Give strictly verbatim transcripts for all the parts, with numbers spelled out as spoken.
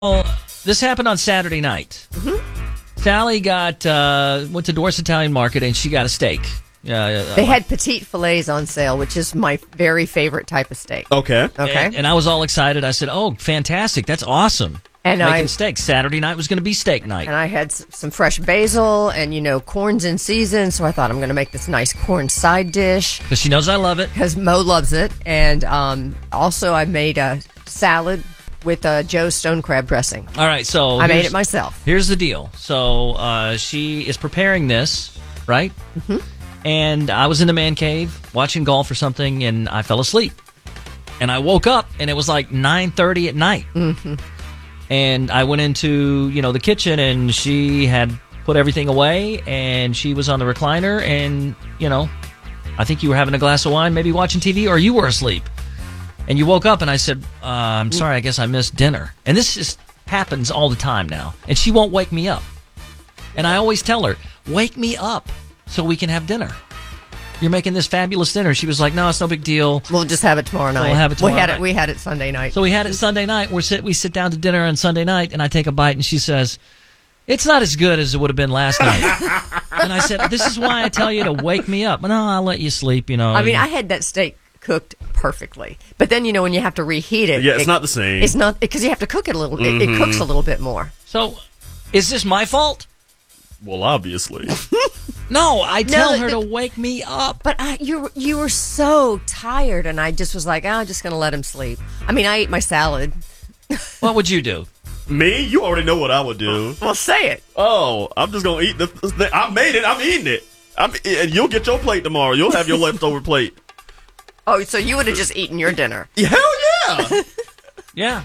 Well, this happened on Saturday night. Mm-hmm. Sally got uh, went to Dorset Italian Market and she got a steak. Uh, they had petite fillets on sale, which is my very favorite type of steak. Okay. Okay. And, and I was all excited. I said, "Oh, fantastic! That's awesome!" And Making I steak. Saturday night was going to be steak night. And I had s- some fresh basil, and you know, corn's in season, so I thought I'm going to make this nice corn side dish Because she knows I love it. because Mo loves it. And um, also, I made a salad with uh, Joe's stone crab dressing. All right, so I made here's- it myself. Here's the deal. So uh, she is preparing this, right? Mm-hmm. And I was in the man cave watching golf or something, and I fell asleep. And I woke up, and it was like nine thirty at night. Mm-hmm. And I went into, you know, the kitchen, and she had put everything away, and she was on the recliner, and, you know, I think you were having a glass of wine, maybe watching T V, or you were asleep. And you woke up, and I said, uh, I'm sorry, I guess I missed dinner. And this just happens all the time now. And she won't wake me up. And I always tell her, wake me up so we can have dinner. You're making this fabulous dinner. She was like, no, it's no big deal. We'll just have it tomorrow night. We'll have it tomorrow we had night. it. We had it Sunday night. So we had it Sunday night. We sit, we sit down to dinner on Sunday night, and I take a bite, and she says, it's not as good as it would have been last night. And I said, this is why I tell you to wake me up. No, I'll let you sleep, you know. I mean, I had that steak cooked perfectly, but then you know when you have to reheat it, Yeah, it's it- not the same. It's not because you have to cook it a little. It, it cooks a little bit more. So is this my fault? Well, obviously. No, I tell No, her the- to wake me up. But I, you you were so tired, and I just was like, oh, I'm just going to let him sleep. I mean, I ate my salad. What would you do? Me? You already know what I would do. Well, say it. Oh, I'm just gonna eat the. the I made it. I'm eating it. I'm, and you'll get your plate tomorrow. You'll have your leftover plate. Oh, so you would have just eaten your dinner. Hell yeah! Yeah.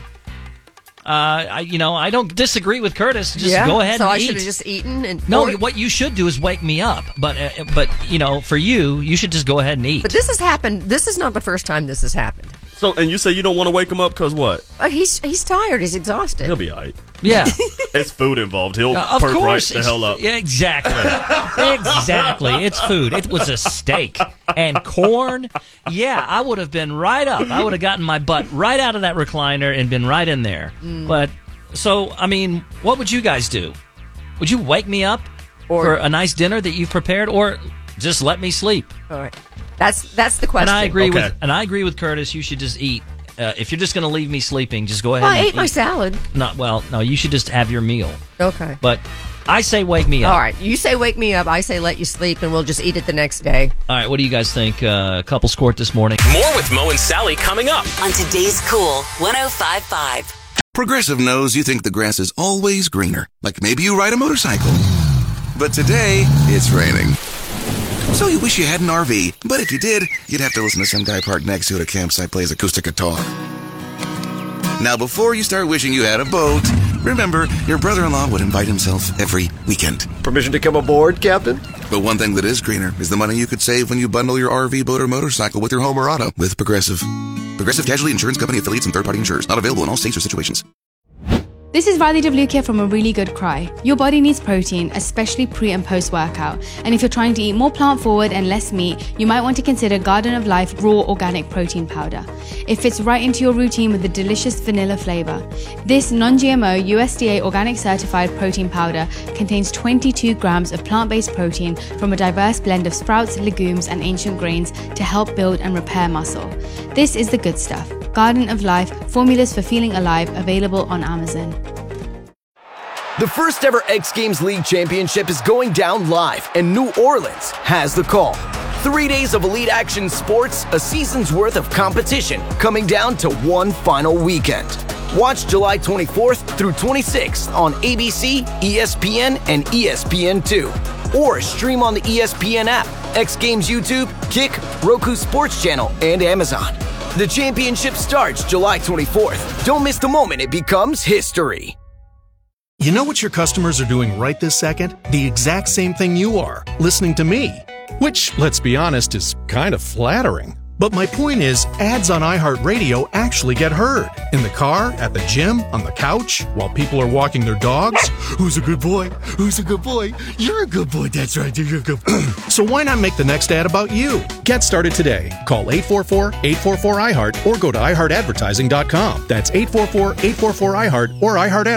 Uh, I, you know, I don't disagree with Curtis. Just yeah. go ahead so and I eat. should have just eaten and No, or- what you should do is wake me up. But, uh, but you know, for you, you should just go ahead and eat. But this has happened. This is not the first time this has happened. So, and you say you don't want to wake him up because what? Uh, he's he's tired. He's exhausted. He'll be all right. Yeah. It's food involved. He'll Uh, of perk right course. the it's- hell up. Yeah, exactly. Exactly. It's food. It was a steak and corn. Yeah, I would have been right up. I would have gotten my butt right out of that recliner and been right in there. Mm. But, so, I mean, what would you guys do? Would you wake me up Or- for a nice dinner that you've prepared, or just let me sleep? All right. That's that's the question. And I agree Okay. with and I agree with Curtis. You should just eat. Uh, if you're just going to leave me sleeping, just go ahead Well, I and ate my eat. salad. Not well. No, you should just have your meal. Okay. But I say wake me up. All right. You say wake me up. I say let you sleep, and we'll just eat it the next day. All right. What do you guys think? Uh, couple scored this morning. More with Mo and Sally coming up. On today's Cool one oh five point five. Progressive knows you think the grass is always greener, like maybe you ride a motorcycle. But today, it's raining. So you wish you had an R V, but if you did, you'd have to listen to some guy parked next to you at a campsite plays acoustic guitar. Now, before you start wishing you had a boat, remember, your brother-in-law would invite himself every weekend. Permission to come aboard, Captain? But one thing that is greener is the money you could save when you bundle your R V, boat, or motorcycle with your home or auto with Progressive. Progressive Casualty Insurance Company affiliates and third-party insurers. Not available in all states or situations. This is Radhi Devlukia from A Really Good Cry. Your body needs protein, especially pre and post workout. And if you're trying to eat more plant forward and less meat, you might want to consider Garden of Life Raw Organic Protein Powder. It fits right into your routine with a delicious vanilla flavor. This non-G M O U S D A organic certified protein powder contains twenty-two grams of plant-based protein from a diverse blend of sprouts, legumes, and ancient grains to help build and repair muscle. This is the good stuff. Garden of Life, formulas for feeling alive, available on Amazon. The first ever X Games League Championship is going down live, and New Orleans has the call. Three days of elite action sports, a season's worth of competition, coming down to one final weekend. Watch July twenty-fourth through twenty-sixth on A B C, E S P N, and E S P N two. Or stream on the E S P N app, X Games YouTube, Kick, Roku Sports Channel, and Amazon. The championship starts July twenty-fourth. Don't miss the moment it becomes history. You know what your customers are doing right this second? The exact same thing you are, listening to me. Which, let's be honest, is kind of flattering. But my point is, ads on iHeartRadio actually get heard. In the car, at the gym, on the couch, while people are walking their dogs. Who's a good boy? Who's a good boy? You're a good boy. That's right. You're a good boy. So why not make the next ad about you? Get started today. Call eight four four, eight four four, I heart or go to i heart advertising dot com. That's eight four four, eight four four, I heart or iHeart